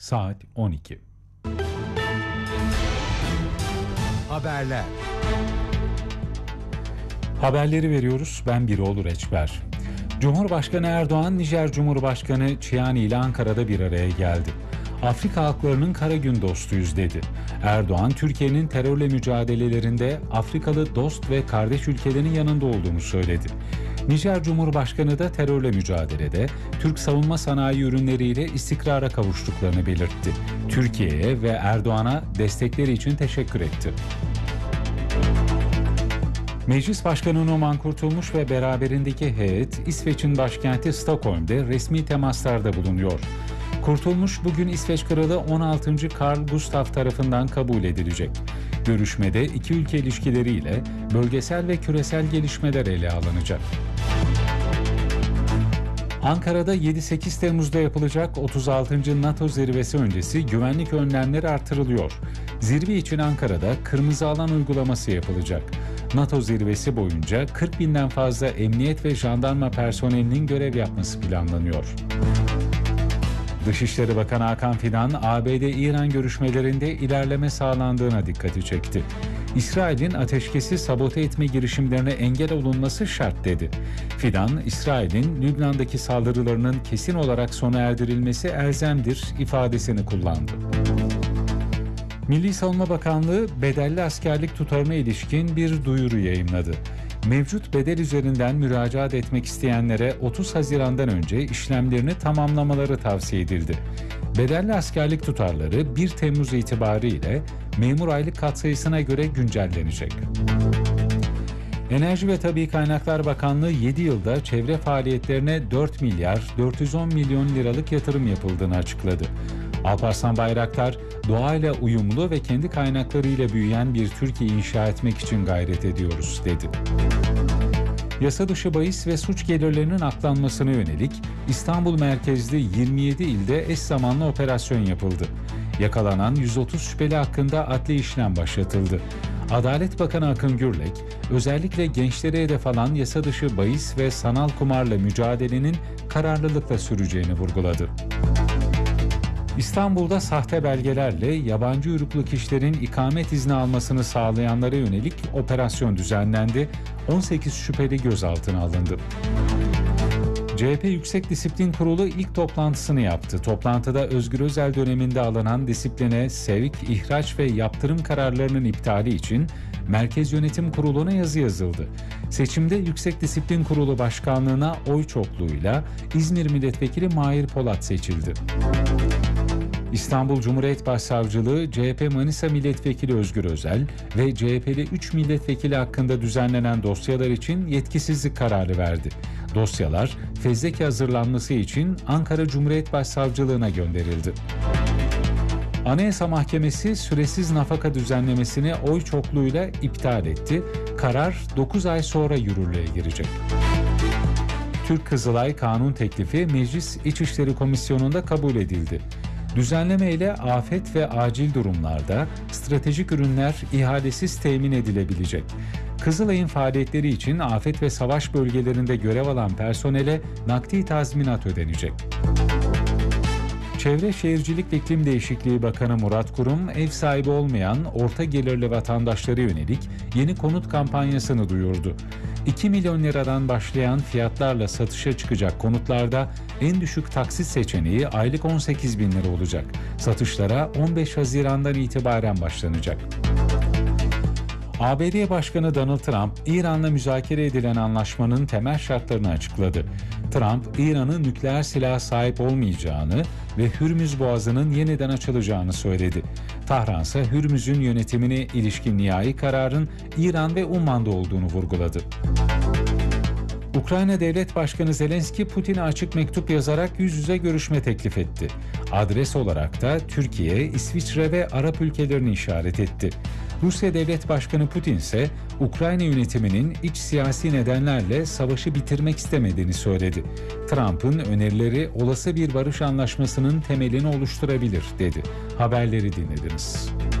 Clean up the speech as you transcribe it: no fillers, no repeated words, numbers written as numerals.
saat 12. Haberler. Haberleri veriyoruz. Ben Birol Reçber. Cumhurbaşkanı Erdoğan, Nijer Cumhurbaşkanı Chiani ile Ankara'da bir araya geldi. Afrika halklarının kara gün dostuyuz dedi. Erdoğan, Türkiye'nin terörle mücadelelerinde Afrikalı dost ve kardeş ülkelerin yanında olduğunu söyledi. Nijer Cumhurbaşkanı da terörle mücadelede Türk savunma sanayi ürünleriyle istikrara kavuştuklarını belirtti. Türkiye'ye ve Erdoğan'a destekleri için teşekkür etti. Meclis Başkanı Numan Kurtulmuş ve beraberindeki heyet İsveç'in başkenti Stockholm'de resmi temaslarda bulunuyor. Kurtulmuş bugün İsveç Kralı 16. Carl Gustaf tarafından kabul edilecek. Görüşmede iki ülke ilişkileriyle bölgesel ve küresel gelişmeler ele alınacak. Ankara'da 7-8 Temmuz'da yapılacak 36. NATO zirvesi öncesi güvenlik önlemleri artırılıyor. Zirve için Ankara'da kırmızı alan uygulaması yapılacak. NATO zirvesi boyunca 40 binden fazla emniyet ve jandarma personelinin görev yapması planlanıyor. Dışişleri Bakanı Hakan Fidan, ABD-İran görüşmelerinde ilerleme sağlandığına dikkati çekti. İsrail'in ateşkesi sabote etme girişimlerine engel olunması şart dedi. Fidan, İsrail'in Lübnan'daki saldırılarının kesin olarak sona erdirilmesi elzemdir ifadesini kullandı. Milli Savunma Bakanlığı bedelli askerlik tutarına ilişkin bir duyuru yayımladı. Mevcut bedel üzerinden müracaat etmek isteyenlere 30 Haziran'dan önce işlemlerini tamamlamaları tavsiye edildi. Bedelli askerlik tutarları 1 Temmuz itibariyle memur aylık katsayısına göre güncellenecek. Enerji ve Tabii Kaynaklar Bakanlığı 7 yılda çevre faaliyetlerine 4 milyar 410 milyon liralık yatırım yapıldığını açıkladı. Alparslan Bayraktar, doğayla uyumlu ve kendi kaynaklarıyla büyüyen bir Türkiye inşa etmek için gayret ediyoruz dedi. Yasa dışı bahis ve suç gelirlerinin aklanmasına yönelik İstanbul merkezli 27 ilde eş zamanlı operasyon yapıldı. Yakalanan 130 şüpheli hakkında adli işlem başlatıldı. Adalet Bakanı Akın Gürlek, özellikle gençlere hedef alan yasa dışı bahis ve sanal kumarla mücadelenin kararlılıkla süreceğini vurguladı. İstanbul'da sahte belgelerle yabancı uyruklu kişilerin ikamet izni almasını sağlayanlara yönelik operasyon düzenlendi. 18 şüpheli gözaltına alındı. CHP Yüksek Disiplin Kurulu ilk toplantısını yaptı. Toplantıda Özgür Özel döneminde alınan disipline, sevk, ihraç ve yaptırım kararlarının iptali için Merkez Yönetim Kurulu'na yazı yazıldı. Seçimde Yüksek Disiplin Kurulu Başkanlığı'na oy çokluğuyla İzmir Milletvekili Mahir Polat seçildi. İstanbul Cumhuriyet Başsavcılığı, CHP Manisa Milletvekili Özgür Özel ve CHP'li 3 milletvekili hakkında düzenlenen dosyalar için yetkisizlik kararı verdi. Dosyalar fezleke hazırlanması için Ankara Cumhuriyet Başsavcılığına gönderildi. Anayasa Mahkemesi süresiz nafaka düzenlemesini oy çokluğuyla iptal etti. Karar 9 ay sonra yürürlüğe girecek. Türk Kızılay kanun teklifi Meclis İçişleri Komisyonu'nda kabul edildi. Düzenleme ile afet ve acil durumlarda stratejik ürünler ihalesiz temin edilebilecek. Kızılay'ın faaliyetleri için afet ve savaş bölgelerinde görev alan personele nakdi tazminat ödenecek. Çevre Şehircilik ve İklim Değişikliği Bakanı Murat Kurum, ev sahibi olmayan orta gelirli vatandaşlara yönelik yeni konut kampanyasını duyurdu. 2 milyon liradan başlayan fiyatlarla satışa çıkacak konutlarda en düşük taksit seçeneği aylık 18 bin lira olacak. Satışlara 15 Haziran'dan itibaren başlanacak. ABD Başkanı Donald Trump, İran'la müzakere edilen anlaşmanın temel şartlarını açıkladı. Trump, İran'ın nükleer silaha sahip olmayacağını ve Hürmüz Boğazı'nın yeniden açılacağını söyledi. Tahran ise Hürmüz'ün yönetimine ilişkin nihai kararın İran ve Umman'da olduğunu vurguladı. Ukrayna Devlet Başkanı Zelenski, Putin'e açık mektup yazarak yüz yüze görüşme teklif etti. Adres olarak da Türkiye, İsviçre ve Arap ülkelerini işaret etti. Rusya Devlet Başkanı Putin ise Ukrayna yönetiminin iç siyasi nedenlerle savaşı bitirmek istemediğini söyledi. Trump'ın önerileri olası bir barış anlaşmasının temelini oluşturabilir dedi. Haberleri dinlediniz.